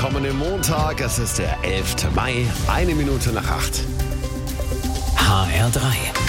Willkommen im Montag, es ist der 11. Mai, 7:01. HR3.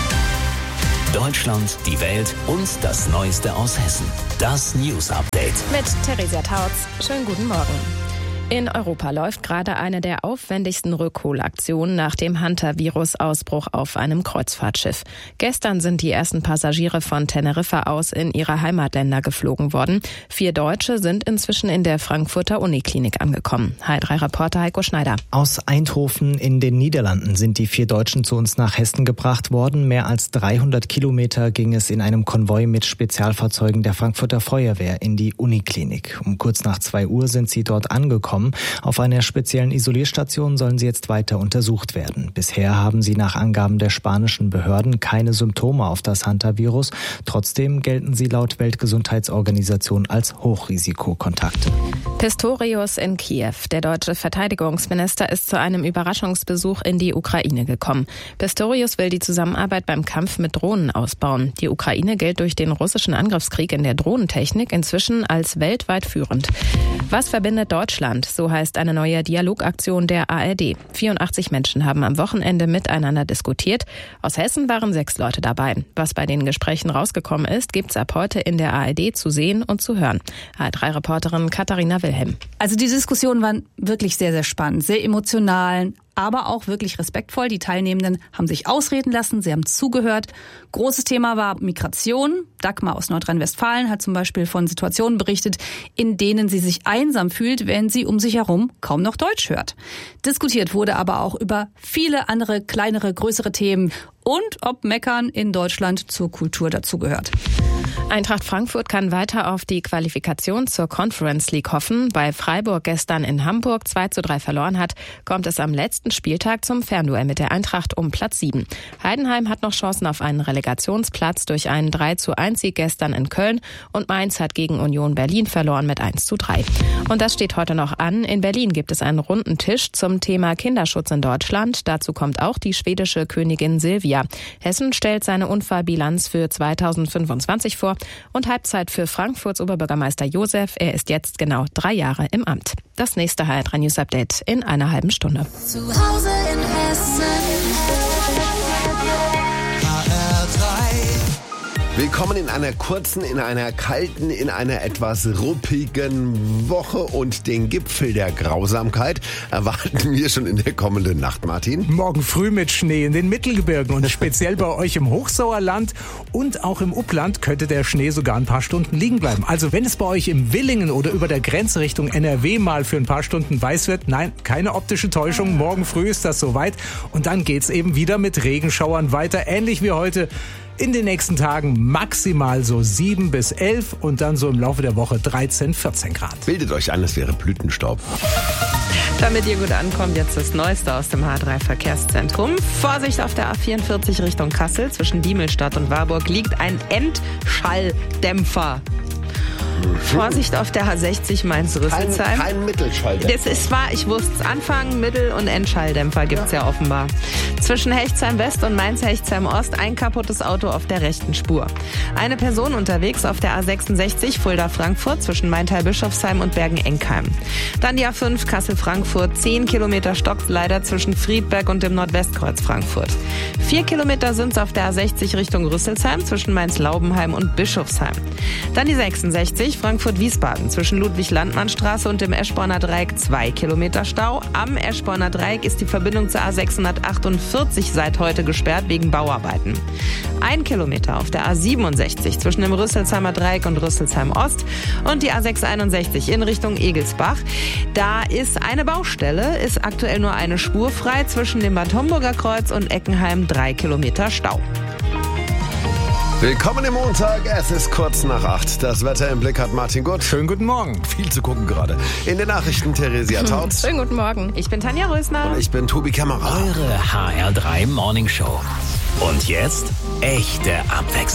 Deutschland, die Welt und das Neueste aus Hessen. Das News Update. Mit Theresia Tautz. Schönen guten Morgen. In Europa läuft gerade eine der aufwendigsten Rückholaktionen nach dem Hantavirus-Ausbruch auf einem Kreuzfahrtschiff. Gestern sind die ersten Passagiere von Teneriffa aus in ihre Heimatländer geflogen worden. 4 Deutsche sind inzwischen in der Frankfurter Uniklinik angekommen. HR3-Reporter Heiko Schneider. Aus Eindhoven in den Niederlanden sind die 4 Deutschen zu uns nach Hessen gebracht worden. Mehr als 300 Kilometer ging es in einem Konvoi mit Spezialfahrzeugen der Frankfurter Feuerwehr in die Uniklinik. Um kurz nach 2 Uhr sind sie dort angekommen. Auf einer speziellen Isolierstation sollen sie jetzt weiter untersucht werden. Bisher haben sie nach Angaben der spanischen Behörden keine Symptome auf das Hantavirus. Trotzdem gelten sie laut Weltgesundheitsorganisation als Hochrisikokontakte. Pistorius in Kiew. Der deutsche Verteidigungsminister ist zu einem Überraschungsbesuch in die Ukraine gekommen. Pistorius will die Zusammenarbeit beim Kampf mit Drohnen ausbauen. Die Ukraine gilt durch den russischen Angriffskrieg in der Drohnentechnik inzwischen als weltweit führend. Was verbindet Deutschland? So heißt eine neue Dialogaktion der ARD. 84 Menschen haben am Wochenende miteinander diskutiert. Aus Hessen waren 6 Leute dabei. Was bei den Gesprächen rausgekommen ist, gibt's ab heute in der ARD zu sehen und zu hören. HR3-Reporterin Katharina Wilhelm. Also die Diskussionen waren wirklich sehr, sehr spannend, sehr emotional, aber auch wirklich respektvoll. Die Teilnehmenden haben sich ausreden lassen, sie haben zugehört. Großes Thema war Migration. Dagmar aus Nordrhein-Westfalen hat zum Beispiel von Situationen berichtet, in denen sie sich einsam fühlt, wenn sie um sich herum kaum noch Deutsch hört. Diskutiert wurde aber auch über viele andere, kleinere, größere Themen und ob Meckern in Deutschland zur Kultur dazugehört. Eintracht Frankfurt kann weiter auf die Qualifikation zur Conference League hoffen. Weil Freiburg gestern in Hamburg 2:3 verloren hat, kommt es am letzten Spieltag zum Fernduell mit der Eintracht um Platz 7. Heidenheim hat noch Chancen auf einen Relegationsplatz durch einen 3:1-Sieg gestern in Köln und Mainz hat gegen Union Berlin verloren mit 1:3. Und das steht heute noch an. In Berlin gibt es einen runden Tisch zum Thema Kinderschutz in Deutschland. Dazu kommt auch die schwedische Königin Silvia. Hessen stellt seine Unfallbilanz für 2025 vor und Halbzeit für Frankfurts Oberbürgermeister Josef. Er ist jetzt genau 3 Jahre im Amt. Das nächste HR3 News Update in einer halben Stunde. Zu Hause in Hessen. Willkommen in einer kurzen, in einer kalten, in einer etwas ruppigen Woche und den Gipfel der Grausamkeit erwarten wir schon in der kommenden Nacht, Martin. Morgen früh mit Schnee in den Mittelgebirgen und speziell bei euch im Hochsauerland und auch im Upland könnte der Schnee sogar ein paar Stunden liegen bleiben. Also wenn es bei euch im Willingen oder über der Grenze Richtung NRW mal für ein paar Stunden weiß wird, nein, keine optische Täuschung, morgen früh ist das soweit und dann geht's eben wieder mit Regenschauern weiter, ähnlich wie heute. In den nächsten Tagen maximal so 7 bis 11 und dann so im Laufe der Woche 13, 14 Grad. Bildet euch ein, es wäre Blütenstaub. Damit ihr gut ankommt, jetzt das Neueste aus dem H3-Verkehrszentrum. Vorsicht auf der A44 Richtung Kassel. Zwischen Diemelstadt und Warburg liegt ein Endschalldämpfer. Vorsicht auf der H60 Mainz-Rüsselsheim. Kein Mittelschalldämpfer. Das ist wahr, ich wusste es. Anfang-, Mittel- und Endschalldämpfer gibt's ja offenbar. Zwischen Hechtsheim West und Mainz-Hechtsheim Ost ein kaputtes Auto auf der rechten Spur. Eine Person unterwegs auf der A66 Fulda-Frankfurt zwischen Maintal-Bischofsheim und Bergen-Enkheim. Dann die A5 Kassel-Frankfurt, 10 Kilometer stockt leider zwischen Friedberg und dem Nordwestkreuz Frankfurt. 4 Kilometer sind's auf der A60 Richtung Rüsselsheim zwischen Mainz-Laubenheim und Bischofsheim. Dann die 66 Frankfurt-Wiesbaden zwischen Ludwig-Landmann-Straße und dem Eschborner Dreieck 2 Kilometer Stau. Am Eschborner Dreieck ist die Verbindung zur A648 seit heute gesperrt wegen Bauarbeiten. 1 Kilometer auf der A67 zwischen dem Rüsselsheimer Dreieck und Rüsselsheim Ost und die A661 in Richtung Egelsbach. Da ist eine Baustelle, ist aktuell nur eine Spur frei zwischen dem Bad Homburger Kreuz und Eckenheim 3 Kilometer Stau. Willkommen im Montag, es ist kurz nach 8. Das Wetter im Blick hat Martin Gott. Schönen guten Morgen. Viel zu gucken gerade. In den Nachrichten Theresia Tautz. Schönen guten Morgen. Ich bin Tanja Rösner. Und ich bin Tobi Kämmerer. Eure HR3 Morning Show. Und jetzt echte Abwechslung.